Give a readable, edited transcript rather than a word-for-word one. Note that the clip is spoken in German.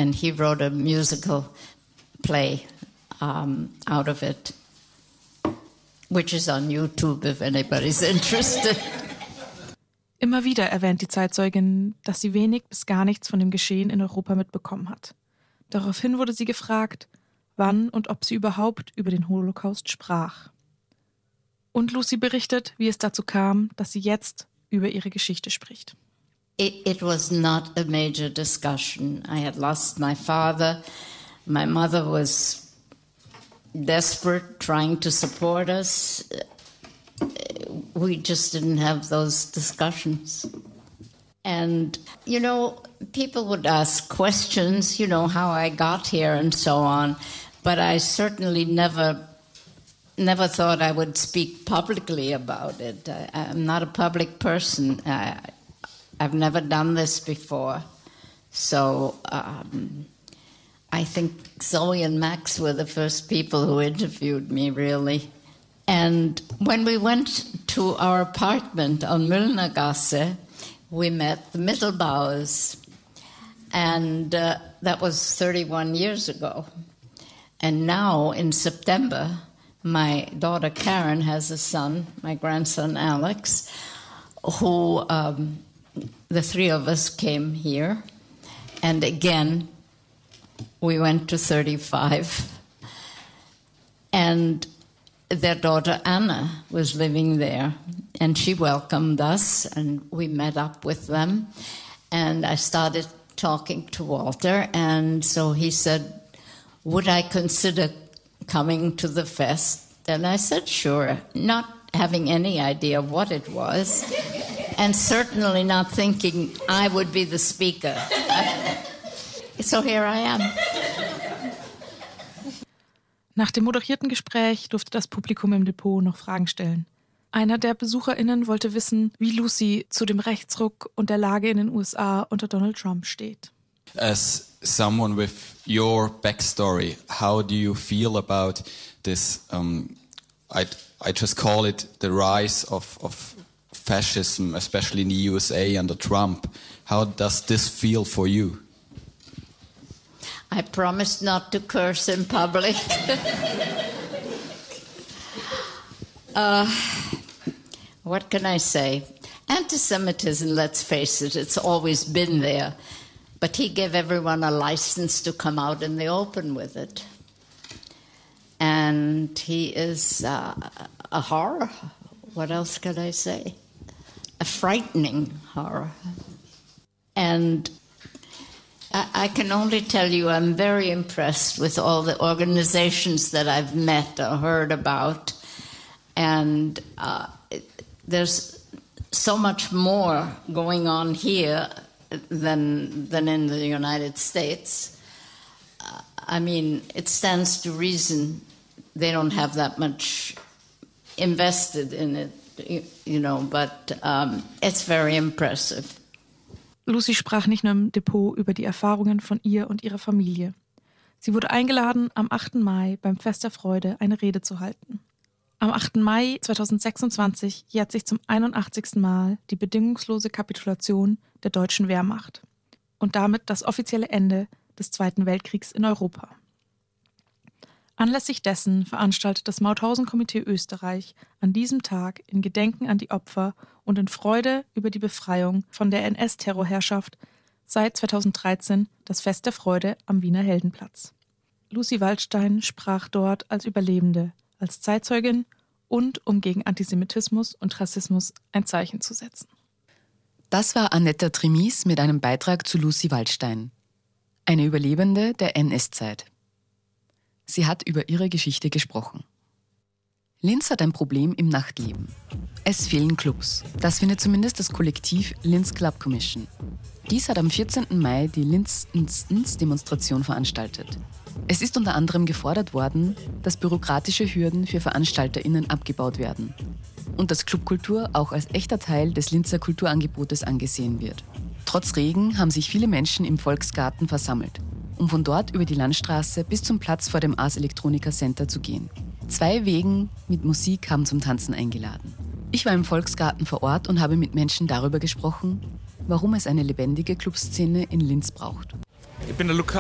and he wrote a musical play out of it, which is on YouTube if anybody's interested. Immer wieder erwähnt die Zeitzeugin, dass sie wenig bis gar nichts von dem Geschehen in Europa mitbekommen hat. Daraufhin wurde sie gefragt, wann und ob sie überhaupt über den Holocaust sprach. Und Lucy berichtet, wie es dazu kam, dass sie jetzt über ihre Geschichte spricht. It was not a major discussion. I had lost my father. My mother was desperate, trying to support us. We just didn't have those discussions. And, people would ask questions, how I got here and so on. But I certainly never thought I would speak publicly about it. I'm not a public person. I've never done this before. So I think Zoe and Max were the first people who interviewed me, really. And when we went to our apartment on Müllnergasse, we met the Mittelbauers. And that was 31 years ago. And now, in September, my daughter Karen has a son, my grandson Alex, who the three of us came here. And again, we went to 35. And their daughter Anna was living there. And she welcomed us, and we met up with them. And I started talking to Walter, and so he said, would I consider coming to the fest? And I said, sure, not having any idea what it was, and certainly not thinking I would be the speaker. So here I am. Nach dem moderierten Gespräch durfte das Publikum im Depot noch Fragen stellen. Einer der BesucherInnen wollte wissen, wie Lucy zu dem Rechtsruck und der Lage in den USA unter Donald Trump steht. As someone with your backstory, how do you feel about this? I just call it the rise of fascism, especially in the USA under Trump. How does this feel for you? I promised not to curse in public. What can I say? Anti-Semitism, let's face it, it's always been there. But he gave everyone a license to come out in the open with it. And he is a horror. What else can I say? A frightening horror. And I can only tell you I'm very impressed with all the organizations that I've met or heard about. And there's so much more going on here than in the United States. I mean, it stands to reason they don't have that much invested in it, but it's very impressive. Lucy sprach nicht nur im Depot über die Erfahrungen von ihr und ihrer Familie. Sie wurde eingeladen, am 8. Mai beim Fest der Freude eine Rede zu halten. Am 8. Mai 2026 jährt sich zum 81. Mal die bedingungslose Kapitulation der deutschen Wehrmacht und damit das offizielle Ende des Zweiten Weltkriegs in Europa. Anlässlich dessen veranstaltet das Mauthausen-Komitee Österreich an diesem Tag in Gedenken an die Opfer und in Freude über die Befreiung von der NS-Terrorherrschaft seit 2013 das Fest der Freude am Wiener Heldenplatz. Lucy Waldstein sprach dort als Überlebende, als Zeitzeugin und um gegen Antisemitismus und Rassismus ein Zeichen zu setzen. Das war Annetta Trimis mit einem Beitrag zu Lucy Waldstein, eine Überlebende der NS-Zeit. Sie hat über ihre Geschichte gesprochen. Linz hat ein Problem im Nachtleben. Es fehlen Clubs. Das findet zumindest das Kollektiv Linz Club Commission. Dies hat am 14. Mai die Linz-Ns-Ns-Demonstration veranstaltet. Es ist unter anderem gefordert worden, dass bürokratische Hürden für VeranstalterInnen abgebaut werden und dass Clubkultur auch als echter Teil des Linzer Kulturangebotes angesehen wird. Trotz Regen haben sich viele Menschen im Volksgarten versammelt, um von dort über die Landstraße bis zum Platz vor dem Ars Electronica Center zu gehen. 2 Wegen mit Musik haben zum Tanzen eingeladen. Ich war im Volksgarten vor Ort und habe mit Menschen darüber gesprochen, warum es eine lebendige Clubszene in Linz braucht. Ich bin der Luca